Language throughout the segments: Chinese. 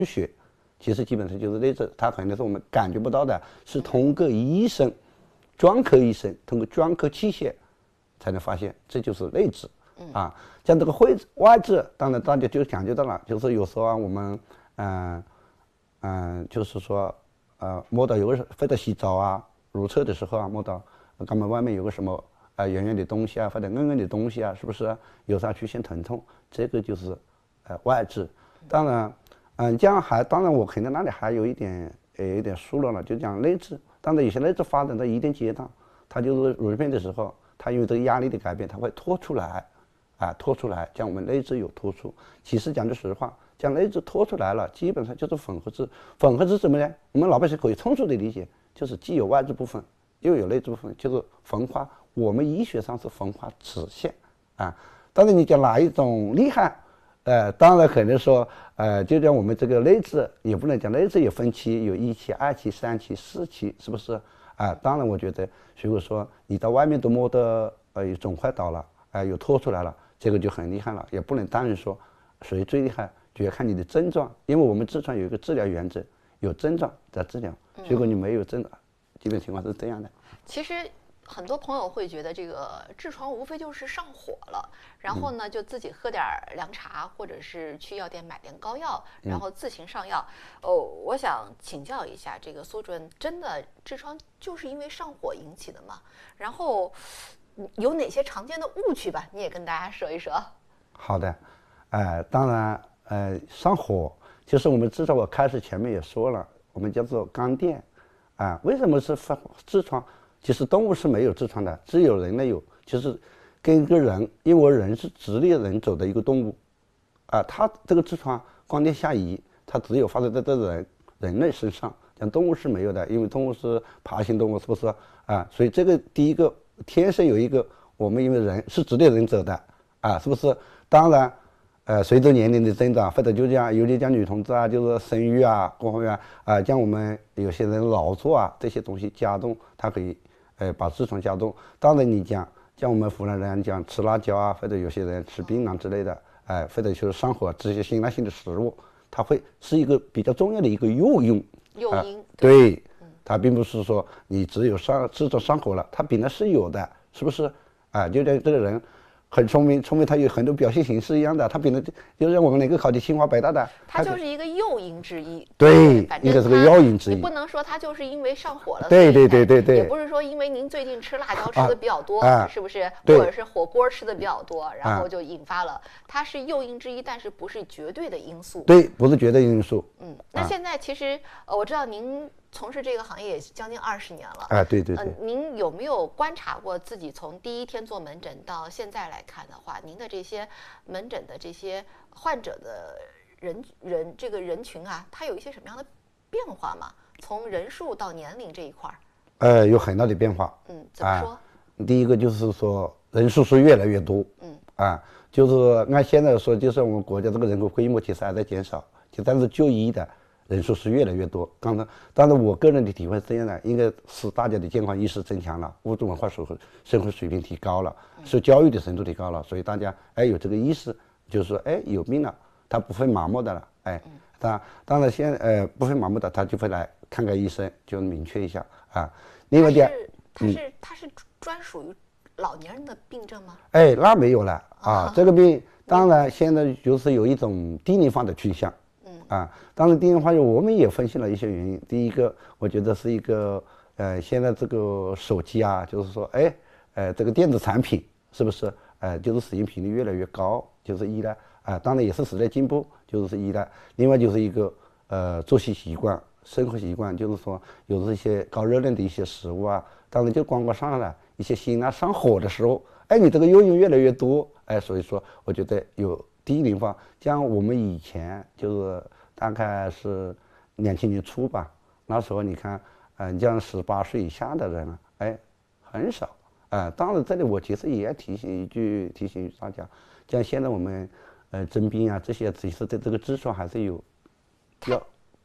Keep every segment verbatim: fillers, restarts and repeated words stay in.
血，其实基本上就是内痔，它可能是我们感觉不到的，是通过医生、专科医生通过专科器械才能发现，这就是内痔。啊，像这个会外痔，当然大家就讲究到了，就是有时候啊，我们嗯嗯、呃，就是说呃摸到有个或者洗澡啊、如厕的时候啊，摸到肛门外面有个什么啊圆圆的东西啊，或者硬硬的东西啊，是不是有时候出现疼痛？这个就是呃外痔。当然，嗯，这样还当然我肯定那里还有一点呃有一点疏漏了，就讲内痔。当然有些内痔发展到一定阶段，它就是乳便的时候，它因为这个压力的改变，它会脱出来。啊，脱出来，将我们内痔有脱出。其实讲句实话，将内痔脱出来了，基本上就是混合痔。混合痔什么呢？我们老百姓可以通俗的理解，就是既有外痔部分，又有内痔部分，就是分化。我们医学上是分化直线啊。当然，你讲哪一种厉害？呃，当然可能说，呃，就像我们这个内痔，也不能讲内痔也分期，有一期、二期、三期、四期，是不是？啊，当然，我觉得，如果说你到外面都摸得呃有肿块倒了，啊、呃，有脱出来了。这个就很厉害了，也不能单人说谁最厉害，主要看你的症状。因为我们痔疮有一个治疗原则，有症状再治疗。如果你没有症状，基本情况是这样的。 其实很多朋友会觉得这个痔疮无非就是上火了，然后呢就自己喝点凉茶，或者是去药店买点膏药，然后自行上药。哦，我想请教一下，这个苏主任，真的痔疮就是因为上火引起的吗？然后有哪些常见的误区吧？你也跟大家说一说。 好的，呃，当然，呃，上火就是我们痔疮，我开始前面也说了，我们叫做肛垫，啊，为什么是发痔疮？其实动物是没有痔疮的，只有人类有。就是跟一个人，因为人是直立人走的一个动物，啊，它这个痔疮肛垫下移，它只有发生在这人人类身上，像动物是没有的，因为动物是爬行动物，是不是啊？所以这个第一个。天生有一个，我们因为人是直立人走的啊，是不是？当然，呃，随着年龄的增长，或者就像尤其像女同志啊，就是生育啊，各方面啊，像我们有些人劳作啊，这些东西加重，它可以呃把痔疮加重。当然，你讲像我们湖南人讲吃辣椒啊，或者有些人吃槟榔之类的，哎、呃，或者就是上火这些辛辣性的食物，它会是一个比较重要的一个诱因。 诱因、呃、 对。它并不是说你只有上痔疮上火了，它本来是有的，是不是？啊，就像这个人很聪明，聪明他有很多表现形式一样的，他本来就像我们能够考进清华北大的， 它就是一个诱因之一。 对，应该是个诱因之一。 你不能说它就是因为上火了， 对对对对对， 也不是说因为您最近吃辣椒吃的比较多， 啊、 是不是？或者是火锅吃的比较多，然后就引发了，它是诱因之一，但是不是绝对的因素。 对，不是绝对因素。 嗯，那现在其实呃，我知道您从事这个行业也将近二十年了。 啊，对对对。 呃，您有没有观察过自己从第一天做门诊到现在来看的话，您的这些门诊的这些患者的人人这个人群啊，它有一些什么样的变化吗？从人数到年龄这一块儿？ 呃，有很大的变化。 嗯，怎么说？ 啊、第一个就是说人数是越来越多。 嗯。 啊，就是按现在说，就是我们国家这个人口规模其实还在减少，就但是就医的人数是越来越多。刚才，当然我个人的体会是这样的，应该是大家的健康意识增强了，物质文化生活生活水平提高了，受教育的程度提高了，所以大家哎有这个意识，就是说哎有病了，他不会麻木的了，哎，当当然现呃不会麻木的，他就会来看个医生，就明确一下啊。另外点， 它是它是它是专属于老年人的病症吗？ 哎，那没有了啊，啊这个病当然现在就是有一种低龄化的趋向。啊，当然，低龄化我们也分析了一些原因。第一个，我觉得是一个，呃，现在这个手机啊，就是说，哎，呃，这个电子产品是不是，呃，就是使用频率越来越高，就是依赖啊，当然也是时代进步，就是依赖。另外就是一个，呃，作息习惯、生活习惯，就是说有这些高热量的一些食物啊，当然就光光上来一些辛辣上火的时候，哎，你这个诱因越来越多，哎，所以说我觉得有低龄化，像我们以前就是。大概是两千年初吧，那时候你看，嗯、呃，像十八岁以下的人啊，哎，很少，啊、呃，当然这里我其实也要提醒一句，提醒大家，像现在我们，呃，征兵啊这些，其实对这个痔疮还是有， 要，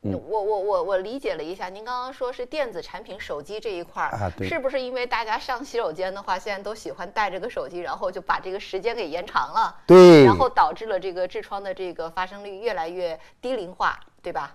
嗯， 我我我我理解了一下，您刚刚说是电子产品手机这一块儿， 啊对是不是因为大家上洗手间的话，现在都喜欢带着个手机，然后就把这个时间给延长了， 对， 然后导致了这个痔疮的这个发生率越来越低龄化，对吧？